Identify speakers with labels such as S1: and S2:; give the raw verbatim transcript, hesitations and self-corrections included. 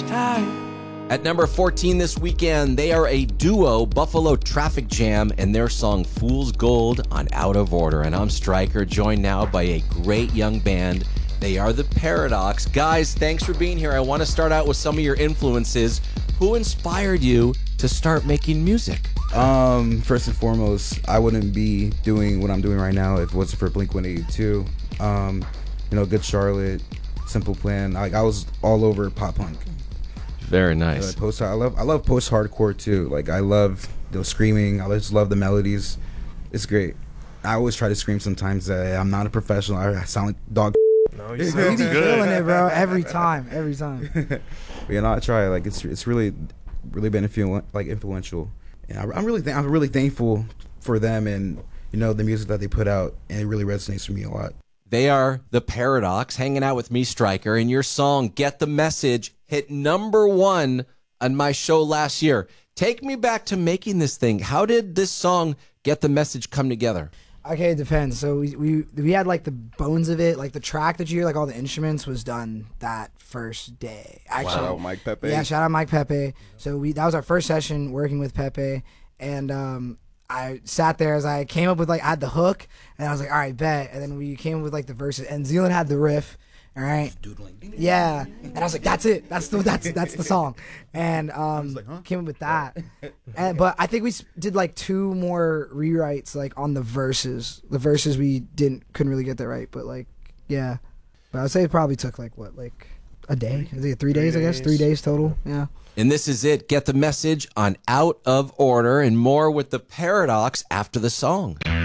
S1: time.
S2: At number fourteen this weekend, they are a duo, Buffalo Traffic Jam, and their song Fool's Gold on Out of Order. And I'm Stryker, joined now by a great young band. They are the Paradox. Guys, thanks for being here. I want to start out with some of your influences. Who inspired you to start making music?
S3: Um, first and foremost, I wouldn't be doing what I'm doing right now if it wasn't for Blink one eighty-two. Um, you know, Good Charlotte, Simple Plan. Like I was all over pop punk.
S2: Very nice.
S3: Uh, post I love I love post hardcore too. Like I love the screaming. I just love the melodies. It's great. I always try to scream sometimes. Uh, I'm not a professional. I sound like dog.
S1: No, you sound good. Feeling it, bro. Every time, every time.
S3: But, you know, I try. Like it's it's really really been influ- like influential. And I, I'm really th- I'm really thankful for them and you know the music that they put out, and it really resonates with me a lot.
S2: They are the Paradox, hanging out with me, Stryker, and your song "Get the Message" hit number one on my show last year. Take me back to making this thing. How did this song "Get the Message" come together?
S1: Okay, it depends. So we, we we had like the bones of it, like the track that you hear, like all the instruments was done that first day. Actually,
S4: Shout out Mike Pepe.
S1: Yeah, shout out Mike Pepe. So we that was our first session working with Pepe, and um, I sat there as I came up with like I had the hook, and I was like, all right, bet. And then we came up with like the verses, and Zealand had the riff. All right. Yeah, and I was like, "That's it. That's the that's that's the song," and um, like, huh? came up with that. And but I think we did like two more rewrites like on the verses. The verses we didn't couldn't really get that right, but like yeah. But I'd say it probably took like what like a day. Is it three days? I guess three days total. Yeah.
S2: And this is it. Get the Message on Out of Order, and more with the Paradox after the song.